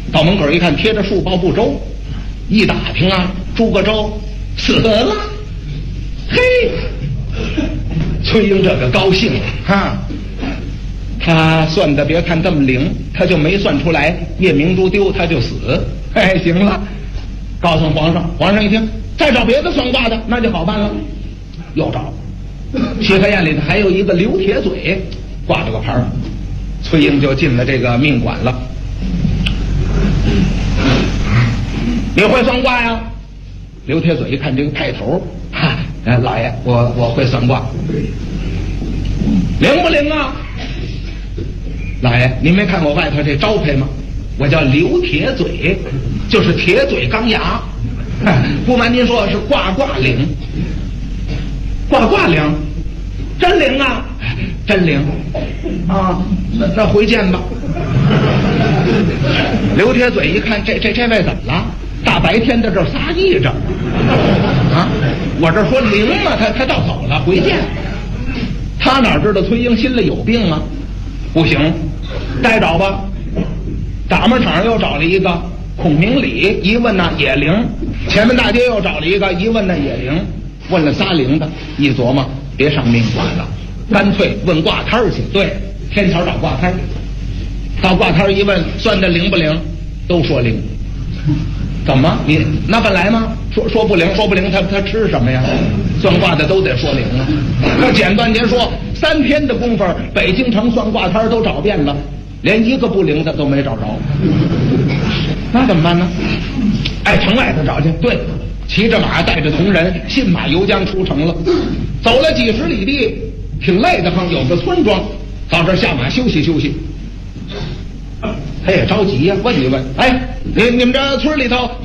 到门口一看，贴着树报不周，一打听啊，朱个周死了。嘿，崔英这个高兴哈，他算的别看这么灵，他就没算出来夜明珠丢他就死。哎，行了，告诉皇上，皇上一听，再找别的算卦的，那就好办了。又找，齐河宴里头还有一个刘铁嘴挂了个牌，崔英就进了这个命馆了。你会算卦呀？刘铁嘴一看这个派头，哈，老爷，我会算卦，灵不灵啊？老爷，您没看我外头这招牌吗？我叫刘铁嘴，就是铁嘴钢牙。不瞒您说，是卦灵，卦灵，真灵啊，真灵啊！那回见吧。刘铁嘴一看，这位怎么了？大白天的这撒癔症啊！我这说灵嘛，他倒走了，回见。他哪知道崔英心里有病啊？不行，再找吧。打门场上又找了一个孔明礼，一问呢也灵。前门大街又找了一个，一问呢也灵。问了仨灵的，一琢磨，别上命馆了，干脆问卦摊去。对，天桥找卦摊，到卦摊一问，算的灵不灵？都说灵。怎么？你那本来吗？说不灵，说不灵，他吃什么呀？算卦的都得说灵啊。那简短截说，3天的功夫，北京城算卦摊都找遍了，连一个不灵的都没找着。那怎么办呢？哎，城外头找去。对，骑着马，带着同人，信马由缰出城了。走了几十里地，挺累得慌。有个村庄，到这儿下马休息休息。他也着急呀，问一问，哎，你们这村里头